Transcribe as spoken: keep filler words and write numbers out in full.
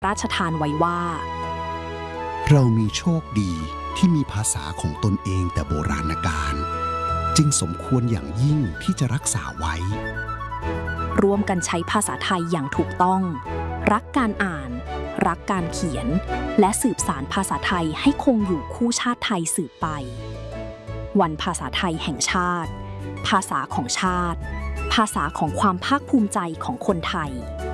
ราชทานไว้ว่าเรามีโชคดีที่มีภาษาของตนเองแต่โบราณกาลจึงสมควรอย่างยิ่งที่จะรักษาไว้ร่วมกันใช้ภาษาไทยอย่างถูกต้อง รักการอ่าน รักการเขียน และสืบสานภาษาไทยให้คงอยู่คู่ชาติไทยสืบไป วันภาษาไทยแห่งชาติ ภาษาของชาติ ภาษาของความภาคภูมิใจของคนไทย